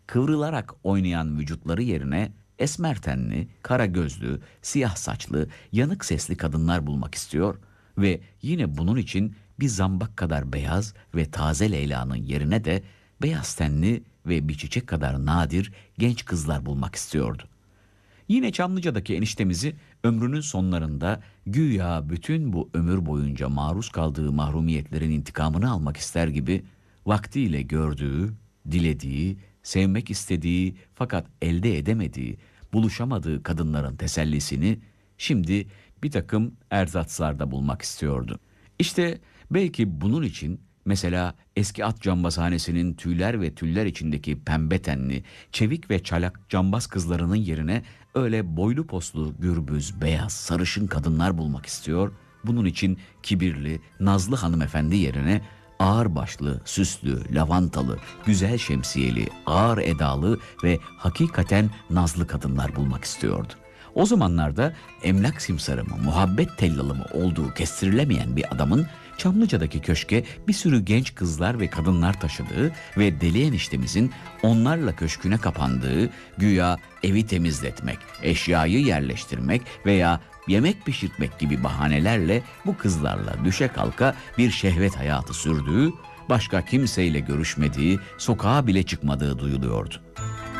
kıvrılarak oynayan vücutları yerine esmer tenli, kara gözlü, siyah saçlı, yanık sesli kadınlar bulmak istiyor ve yine bunun için bir zambak kadar beyaz ve taze Leyla'nın yerine de beyaz tenli ve bir çiçek kadar nadir genç kızlar bulmak istiyordu. Yine Çamlıca'daki eniştemizi ömrünün sonlarında güya bütün bu ömür boyunca maruz kaldığı mahrumiyetlerin intikamını almak ister gibi vaktiyle gördüğü, dilediği, sevmek istediği fakat elde edemediği, buluşamadığı kadınların tesellisini şimdi bir takım erzatslarda bulmak istiyordu. İşte belki bunun için mesela eski at cambazhanesinin tüyler ve tüller içindeki pembe tenli, çevik ve çalak cambaz kızlarının yerine öyle boylu poslu, gürbüz, beyaz, sarışın kadınlar bulmak istiyor. Bunun için kibirli, nazlı hanımefendi yerine ağır başlı, süslü, lavantalı, güzel şemsiyeli, ağır edalı ve hakikaten nazlı kadınlar bulmak istiyordu. O zamanlarda emlak simsarı mı, muhabbet tellalı mı olduğu kestirilemeyen bir adamın Çamlıca'daki köşke bir sürü genç kızlar ve kadınlar taşıdığı ve deli eniştemizin onlarla köşküne kapandığı, güya evi temizletmek, eşyayı yerleştirmek veya yemek pişirtmek gibi bahanelerle bu kızlarla düşe kalka bir şehvet hayatı sürdüğü, başka kimseyle görüşmediği, sokağa bile çıkmadığı duyuluyordu.